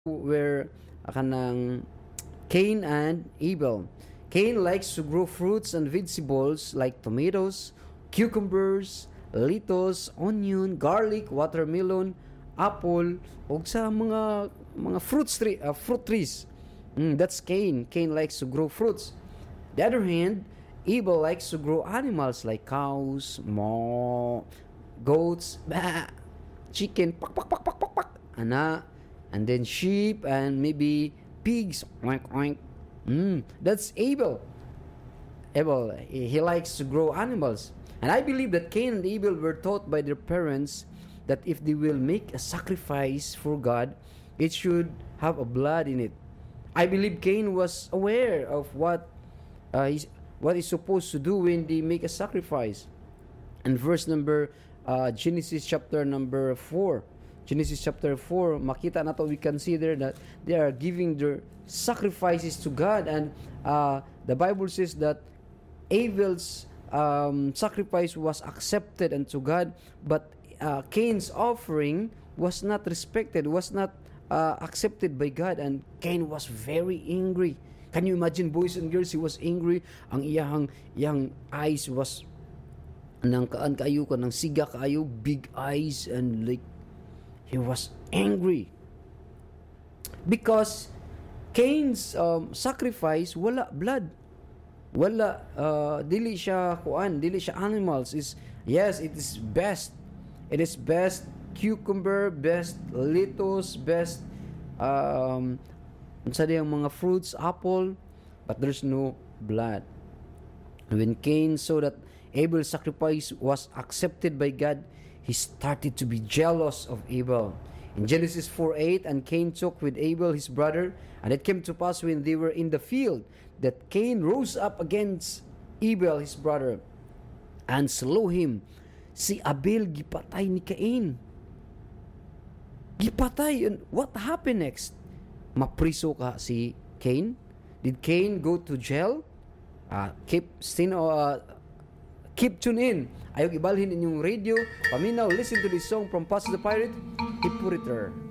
were kanang Cain and Abel. Cain likes to grow fruits and vegetables like tomatoes, cucumbers, lettuce, onion, garlic, watermelon, apple, ug sa mga fruit trees. That's Cain. Cain likes to grow fruits. The other hand, Abel likes to grow animals like cows, goats, chicken, pak pak pak pak pak pak, and then sheep and maybe pigs, oink oink. That's Abel. Abel, he likes to grow animals. And I believe that Cain and Abel were taught by their parents that if they will make a sacrifice for God, it should have a blood in it. I believe Cain was aware of what he's supposed to do when they make a sacrifice. And verse number Genesis chapter number 4. Genesis chapter 4, makita na to, we consider that they are giving their sacrifices to God, and the Bible says that Abel's sacrifice was accepted unto God, but Cain's offering was not respected, was not accepted by God, and Cain was very angry. Can you imagine, boys and girls? He was angry. Ang iyang eyes was nang kaan kayo ko, nang siga kayo, big eyes, and like he was angry because Cain's sacrifice wala blood, wala dili siya animals. Is yes, it is best cucumber, best lettuce, best unsa diyang mga fruits, apple, but there's no blood. When Cain saw that Abel's sacrifice was accepted by God, he started to be jealous of Abel. In Genesis 4:8, and Cain talked with Abel his brother, and it came to pass when they were in the field that Cain rose up against Abel his brother and slew him. Si Abel gipatay ni Cain. Gipatay. And what happened next? Mapriso ka si Cain? Did Cain go to jail? Keep tuned in. Ayaw ibalhin inyong radio. Paminaw, listen to this song from Pastor the Pirate, Hippolyta.